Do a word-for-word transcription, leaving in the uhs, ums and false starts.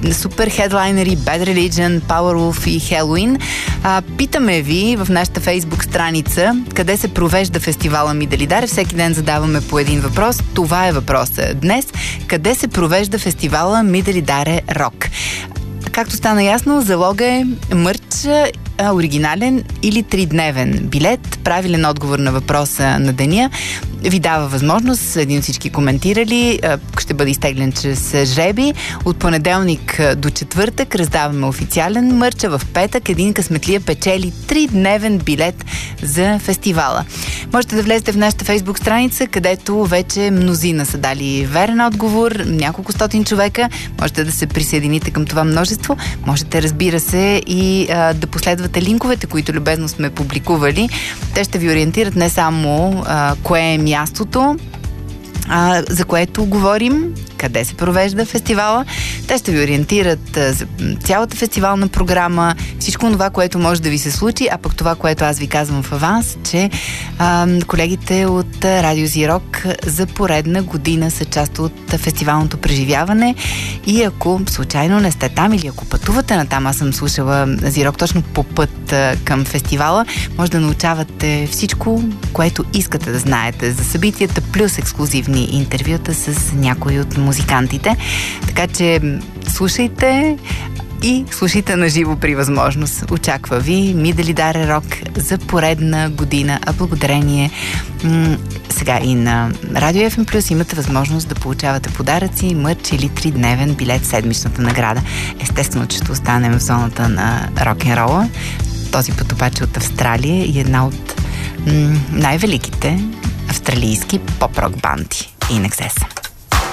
супер хедлайнери Bad Religion, Powerwolf и Helloween. А, питаме ви в нашата фейсбук страница къде се провежда фестивала Ми Дали Даре. Всеки ден задаваме по един въпрос. Това е въпросът днес. Къде се провежда фестивала Ми Дали Даре Рок? Както стана ясно, залога е мърч, а, оригинален или тридневен билет. Правилен отговор на въпроса на деня ви дава възможност, един от всички коментирали, ще бъде изтеглен чрез жреби. От понеделник до четвъртък раздаваме официален мърч, а в петък един късметлия печели тридневен билет за фестивала. Можете да влезете в нашата фейсбук страница, където вече мнозина са дали верен отговор, няколко стотин човека. Можете да се присъедините към това множество. Можете, разбира се, и а, да последвате линковете, които любезно сме публикували. Те ще ви ориентират не само а, кое е мястото, а, за което говорим, къде се провежда фестивала. Те ще ви ориентират а, за цялата фестивална програма, всичко това, което може да ви се случи, а пък това, което аз ви казвам в аванс, че а, колегите от Радио Зирок за поредна година са част от фестивалното преживяване и ако случайно не сте там или ако пътувате на там, аз съм слушала Зирок точно по път а, към фестивала, може да научавате всичко, което искате да знаете за събитията, плюс ексклюзивни интервюта с някои от музикантите. Така че слушайте и слушайте на живо при възможност. Очаква ви Ми Дали Даре Рок за поредна година, а благодарение м- сега и на Радио Еф Ем Плюс имате възможност да получавате подаръци, мърч или тридневен билет, седмичната награда. Естествено, че ще останем в зоната на рок-н-рола. Този път обаче от Австралия и една от м- най-великите австралийски поп-рок банди In Excess.